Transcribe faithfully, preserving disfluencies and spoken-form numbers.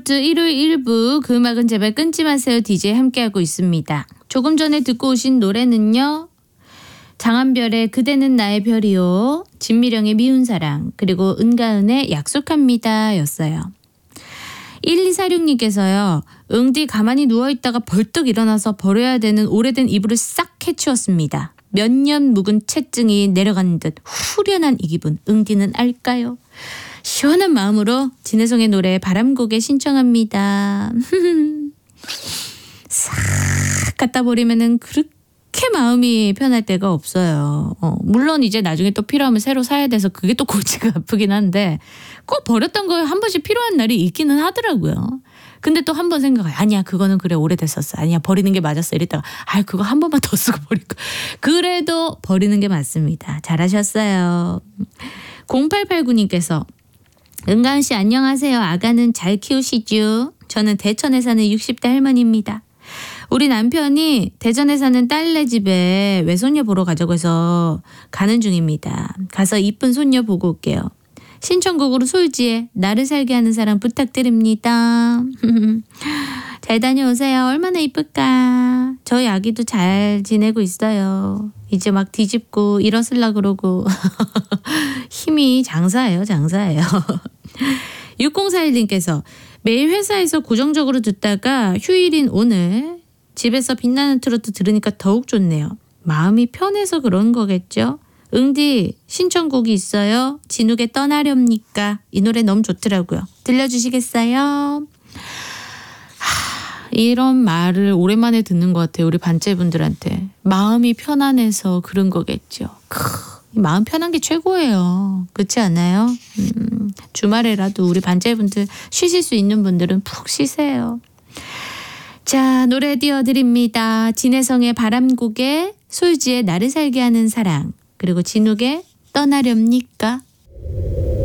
일요일 일 부 그 음악은 제발 끊지 마세요 디제이 함께하고 있습니다. 조금 전에 듣고 오신 노래는요. 장한별의 그대는 나의 별이요. 진미령의 미운 사랑 그리고 은가은의 약속합니다 였어요. 일이사육 님께서요. 응디 가만히 누워있다가 벌떡 일어나서 버려야 되는 오래된 이불을 싹 해치웠습니다. 몇 년 묵은 채증이 내려가는 듯 후련한 이 기분 응디는 알까요? 시원한 마음으로 진혜성의 노래 바람고개 신청합니다. 싹 갖다 버리면은 그렇게 마음이 편할 때가 없어요. 어, 물론 이제 나중에 또 필요하면 새로 사야 돼서 그게 또 골치가 아프긴 한데 꼭 버렸던 거 한 번씩 필요한 날이 있기는 하더라고요. 근데 또 한 번 생각해 아니야 그거는 그래 오래됐었어. 아니야 버리는 게 맞았어. 이랬다가 아 그거 한 번만 더 쓰고 버릴까. 그래도 버리는 게 맞습니다. 잘하셨어요. 공팔팔구 님께서 은가은 씨 안녕하세요. 아가는 잘 키우시죠? 저는 대천에 사는 육십 대 할머니입니다. 우리 남편이 대전에 사는 딸네 집에 외손녀 보러 가자고 해서 가는 중입니다. 가서 이쁜 손녀 보고 올게요. 신청곡으로 솔지의 나를 살게 하는 사람 부탁드립니다. 잘 다녀오세요. 얼마나 이쁠까. 저희 아기도 잘 지내고 있어요. 이제 막 뒤집고 일어서려고 그러고 힘이 장사예요. 장사예요. 육공사일 님께서 매일 회사에서 고정적으로 듣다가 휴일인 오늘 집에서 빛나는 트로트 들으니까 더욱 좋네요. 마음이 편해서 그런 거겠죠? 응디 신청곡이 있어요. 진욱의 떠나렵니까? 이 노래 너무 좋더라고요. 들려주시겠어요? 하, 이런 말을 오랜만에 듣는 것 같아요. 우리 반째분들한테. 마음이 편안해서 그런 거겠죠. 크, 마음 편한 게 최고예요. 그렇지 않아요? 음, 주말에라도 우리 반째분들 쉬실 수 있는 분들은 푹 쉬세요. 자, 노래 띄워드립니다. 진혜성의 바람고개, 솔지의 나를 살게 하는 사랑, 그리고 진욱의 떠나렵니까?